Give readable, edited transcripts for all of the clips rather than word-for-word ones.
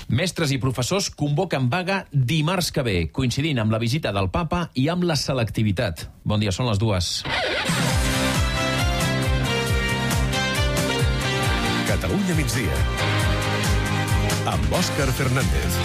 Mestres i professors convoquen vaga dimarts que ve, coincidint amb la visita del papa i amb la selectivitat. Bon dia, són les 2. Catalunya migdia, amb Òscar Fernández.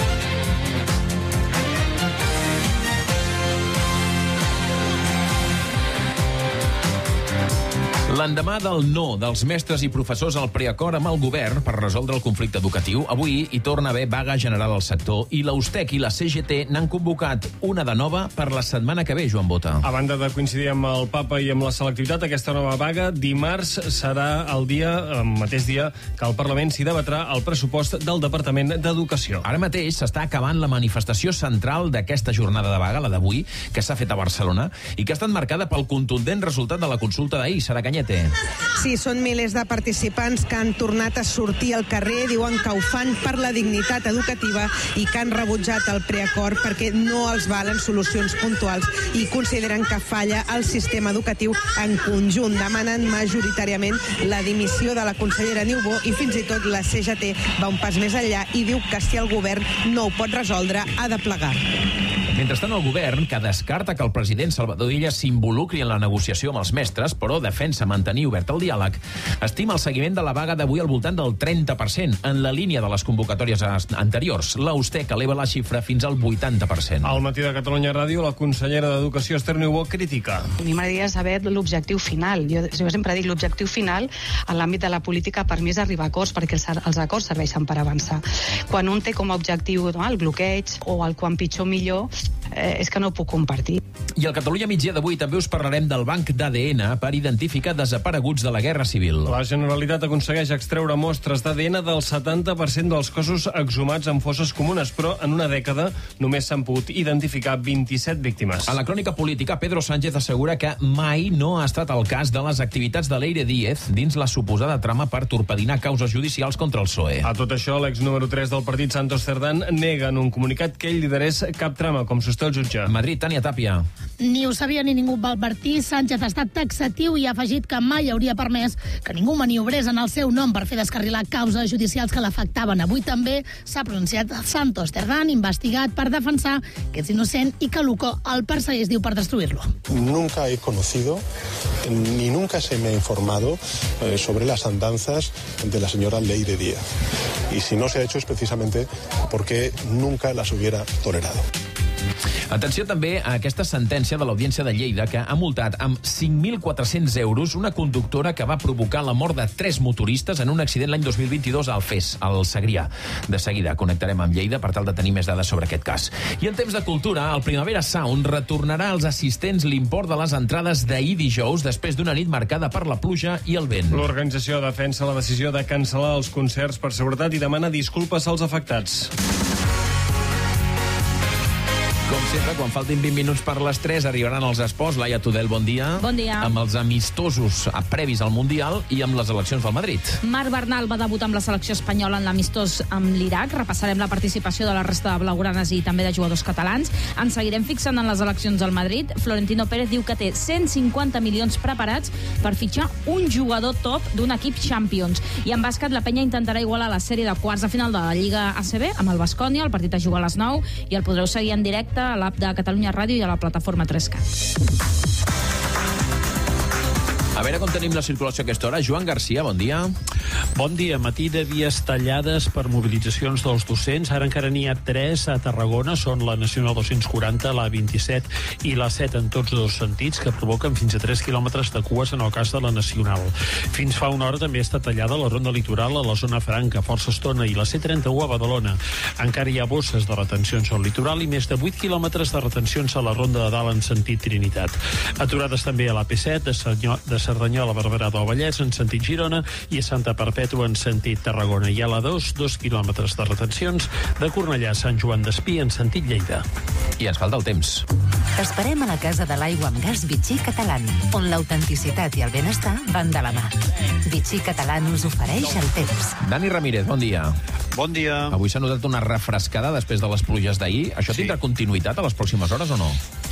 L'endemà del no dels mestres i professors al preacord amb el govern per resoldre el conflicte educatiu, avui hi torna a haver vaga general al sector i l'Ustec i la CGT n'han convocat una de nova per la setmana que ve, Joan Bota. A banda de coincidir amb el papa i amb la selectivitat, aquesta nova vaga dimarts serà el mateix dia que al Parlament s'hi debatrà el pressupost del Departament d'Educació. Ara mateix s'està acabant la manifestació central d'aquesta jornada de vaga, la d'avui, que s'ha fet a Barcelona i que ha estat marcada pel contundent resultat de la consulta d'ahir. Sara Canyet. Sí, són milers de participants que han tornat a sortir al carrer, diuen que ho fan per la dignitat educativa i que han rebutjat el preacord perquè no els valen solucions puntuals i consideren que falla el sistema educatiu en conjunt. Demanen majoritàriament la dimissió de la consellera Niubó i fins i tot la CGT va un pas més enllà i diu que si el govern no ho pot resoldre ha de plegar. Mentrestant, el govern, que descarta que el president Salvador Illa s'involucri en la negociació amb els mestres, però defensa mantenir obert el diàleg, estima el seguiment de la vaga d'avui al voltant del 30%, en la línia de les convocatòries anteriors. L'Ustec eleva la xifra fins al 80%. Al matí de Catalunya Ràdio, la consellera d'Educació, Esther Niubó, critica. A mi m'agradaria saber l'objectiu final. Jo sempre dic l'objectiu final en l'àmbit de la política per mi és arribar a acords, perquè els acords serveixen per avançar. Quan un té com a objectiu el bloqueig o el quan pitjor millor, és que no ho puc compartir. I al Catalunya migdia d'avui també us parlarem del banc d'ADN per identificar desapareguts de la Guerra Civil. La Generalitat aconsegueix extreure mostres d'ADN del 70% dels cossos exhumats en fosses comunes, però en una dècada només s'han pogut identificar 27 víctimes. A la crònica política, Pedro Sánchez assegura que mai no ha estat el cas de les activitats de Leire Díez dins la suposada trama per torpedinar causes judicials contra el PSOE. A tot això, l'ex número 3 del partit, Santos Cerdán, nega en un comunicat que ell liderés cap trama, com sosté el jutge. Madrid, Tània Tàpia. Ni ho sabia ni ningú va advertir. Sánchez ha estat taxatiu i ha afegit que mai hauria permès que ningú maniobrés en el seu nom per fer descarrilar causes judicials que l'afectaven. Avui també s'ha pronunciat Santos Cerdán, investigat per defensar que és innocent i que Luco el persegueix, diu, per destruir-lo. Nunca he conocido ni nunca se me ha informado sobre las andanzas de la señora Leire Díez. Y si no se ha hecho es precisamente porque nunca las hubiera tolerado. Atenció també a aquesta sentència de l'Audiència de Lleida que ha multat amb 5.400 euros una conductora que va provocar la mort de 3 motoristes en un accident l'any 2022 a Alfés, al Segrià. De seguida connectarem amb Lleida per tal de tenir més dades sobre aquest cas. I en temps de cultura, el Primavera Sound retornarà als assistents l'import de les entrades d'ahir dijous després d'una nit marcada per la pluja i el vent. L'organització defensa la decisió de cancel·lar els concerts per seguretat i demana disculpes als afectats. Com sempre, quan faltin 20 minuts per les 3 arribaran els esports. Laia Tudel, bon dia. Bon dia. Amb els amistosos previs al Mundial i amb les eleccions del Madrid. Marc Bernal va debutar amb la selecció espanyola en l'amistós amb l'Iraq. Repassarem la participació de la resta de blaugranes i també de jugadors catalans. Ens seguirem fixant en les eleccions del Madrid. Florentino Pérez diu que té 150 milions preparats per fitxar un jugador top d'un equip Champions. I en bàsquet, la penya intentarà igualar la sèrie de quarts de final de la Lliga ACB amb el Baskonia. El partit es juga a les 9 i el podreu seguir en directe a l'app de Catalunya Ràdio i a la plataforma 3Cat. A veure com tenim la circulació a aquesta hora. Joan Garcia, bon dia. Bon dia. Matí de vies tallades per mobilitzacions dels docents. Ara encara n'hi ha 3 a Tarragona. Són la Nacional 240, la 27 i la 7 en tots dos sentits, que provoquen fins a 3 quilòmetres de cues en el cas de la Nacional. Fins fa una hora també està tallada la Ronda Litoral a la zona franca, força estona, i la C31 a Badalona. Encara hi ha bosses de retencions al litoral i més de 8 quilòmetres de retencions a la Ronda de Dalt en sentit Trinitat. Aturades també a l'AP7 de Cerdanyola a Barberà del Vallès en sentit Girona i a Santa Perpètua en sentit Tarragona. I a la 2 quilòmetres de retencions de Cornellà a Sant Joan d'Espí en sentit Lleida. I ens falta el temps. T'esperem a la Casa de l'Aigua amb Gas Vichy Catalán, on l'autenticitat i el benestar van de la mà. Vichy Catalán us ofereix el temps. Dani Ramírez, bon dia. Bon dia. Avui s'ha notat una refrescada després de les pluges d'ahir. Això tindrà continuïtat a les pròximes hores o no?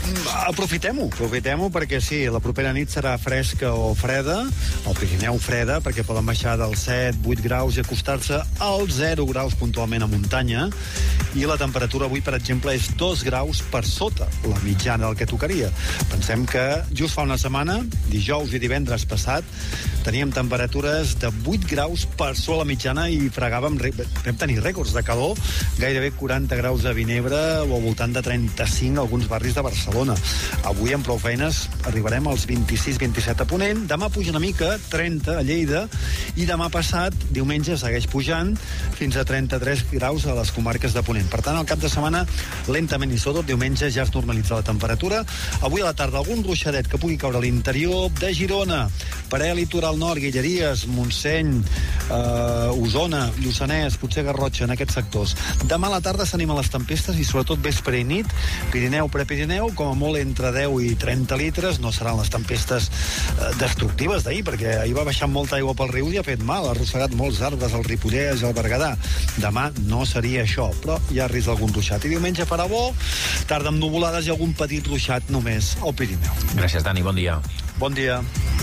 Aprofitem-ho perquè sí, la propera nit serà fresca o freda, al Pirineu freda, perquè poden baixar dels 7, 8 graus i acostar-se als 0 graus puntualment a muntanya, i la temperatura avui, per exemple, és 2 graus per sota la mitjana del que tocaria. Pensem que just fa una setmana, dijous i divendres passat, teníem temperatures de 8 graus per sobre la mitjana i vam tenir rècords de calor, gairebé 40 graus a Vinebre o al voltant de 35 a alguns barris de Barcelona. Avui, amb prou feines, arribarem als 26-27 a Ponent, demà puja una mica, 30 a Lleida, i demà passat, diumenge, segueix pujant fins a 33 graus a les comarques de Ponent. Per tant, al cap de setmana, lentament i sobretot, diumenge ja es normalitza la temperatura. Avui a la tarda, algun ruixadet que pugui caure a l'interior de Girona, Parell, litoral nord, Guilleries, Montseny, Osona, Lluçanès, potser Garrotxa, en aquests sectors. Demà a la tarda s'animen les tempestes i sobretot vespre i nit, Pirineu, Prepirineu, com a molt entre 10 i 30 litres, no seran les tempestes destructives d'ahir, perquè ahir va baixar molta aigua pel riu i ha fet mal, ha arrossegat molts arbres al Ripollès, al Berguedà. Demà no seria això, però hi ha risc d'algun ruixat. I diumenge farà bo, tarda amb nuvolades i algun petit ruixat només al Pirineu. Gràcies, Dani, bon dia. Bon dia.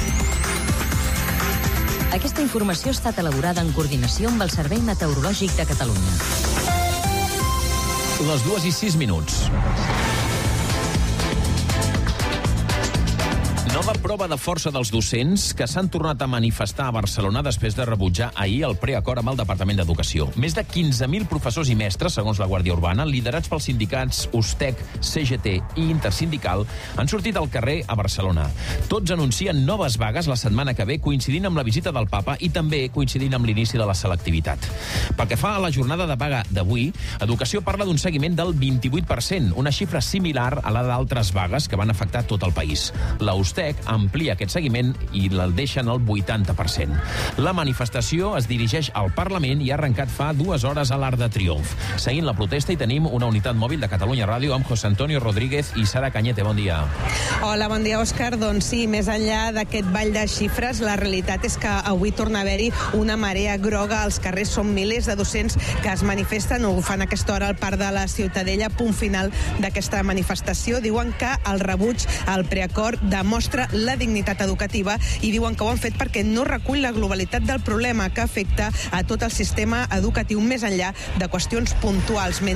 Aquesta informació ha estat elaborada en coordinació amb el Servei Meteorològic de Catalunya. Les 2:06. Nova prova de força dels docents que s'han tornat a manifestar a Barcelona després de rebutjar ahir el preacord amb el Departament d'Educació. Més de 15.000 professors i mestres, segons la Guàrdia Urbana, liderats pels sindicats USTEC, CGT i Intersindical, han sortit al carrer a Barcelona. Tots anuncien noves vagues la setmana que ve, coincidint amb la visita del papa i també coincidint amb l'inici de la selectivitat. Pel que fa a la jornada de vaga d'avui, Educació parla d'un seguiment del 28%, una xifra similar a la d'altres vagues que van afectar tot el país. La USTEC amplia aquest seguiment i el deixen al 80%. La manifestació es dirigeix al Parlament i ha arrencat fa 2 hores a l'Arc de Triomf. Seguint la protesta hi tenim una unitat mòbil de Catalunya Ràdio amb José Antonio Rodríguez i Sara Cañete. Bon dia. Hola, bon dia, Òscar. Doncs sí, més enllà d'aquest ball de xifres, la realitat és que avui torna a haver-hi una marea groga als carrers. Són milers de docents que es manifesten, ho fan a aquesta hora al Parc de la Ciutadella, punt final d'aquesta manifestació. Diuen que el rebuig al preacord demostra la dignitat educativa i diuen que ho han fet perquè no recull la globalitat del problema que afecta a tot el sistema educatiu més enllà de qüestions puntuals.